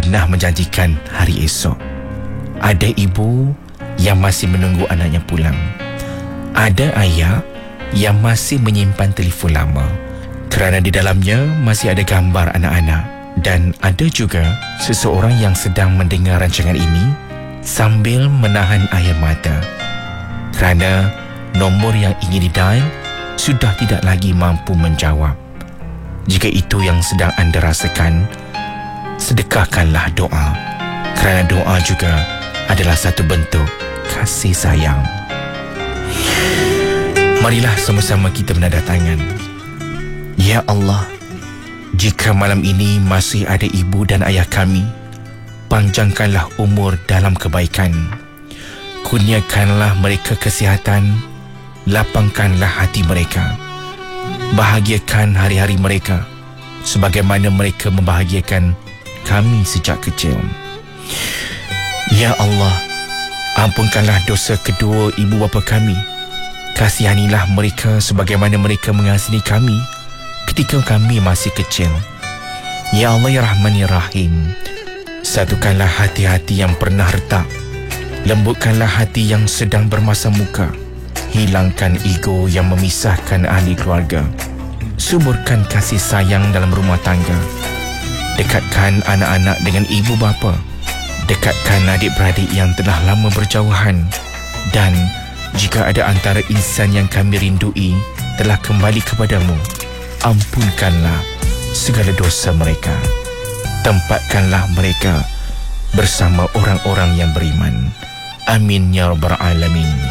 pernah menjanjikan hari esok. Ada ibu yang masih menunggu anaknya pulang. Ada ayah yang masih menyimpan telefon lama kerana di dalamnya masih ada gambar anak-anak. Dan ada juga seseorang yang sedang mendengar rancangan ini sambil menahan air mata kerana nombor yang ingin didial sudah tidak lagi mampu menjawab. Jika itu yang sedang anda rasakan, sedekahkanlah doa, kerana doa juga adalah satu bentuk kasih sayang. Marilah sama-sama kita menadah tangan. Ya Allah, jika malam ini masih ada ibu dan ayah kami, panjangkanlah umur dalam kebaikan. Kurniakanlah mereka kesihatan, lapangkanlah hati mereka. Bahagiakan hari-hari mereka sebagaimana mereka membahagiakan kami sejak kecil. Ya Allah, ampunkanlah dosa kedua ibu bapa kami. Kasihanilah mereka sebagaimana mereka mengasihi kami ketika kami masih kecil. Ya Allah, ya Rahman, ya Rahim, satukanlah hati-hati yang pernah retak, lembutkanlah hati yang sedang bermasam muka, hilangkan ego yang memisahkan ahli keluarga, suburkan kasih sayang dalam rumah tangga, dekatkan anak-anak dengan ibu bapa, dekatkan adik-beradik yang telah lama berjauhan, dan jika ada antara insan yang kami rindui telah kembali kepadamu, ampunkanlah segala dosa mereka. Tempatkanlah mereka bersama orang-orang yang beriman. Amin ya rabbal alamin.